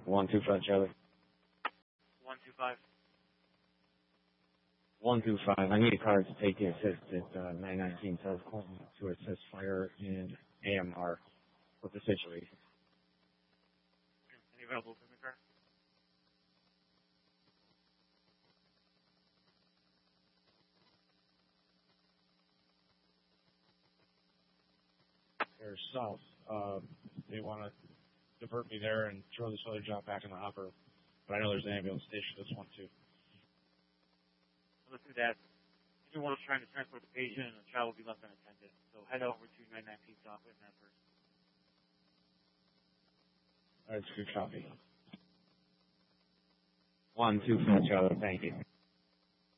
125 Charlie. 125. 125. I need a car to take the assist at 919 South Colton to assist fire and AMR. What's the situation? Any available in the car? They're south. They want to divert me there and throw this other job back in the hopper. But I know there's an ambulance station. This one too. Let's do that. Anyone is trying to transport the patient and the child will be left unattended. So head over to 919 South with that person. All right, it's a good copy. 125 Charlie. Thank you.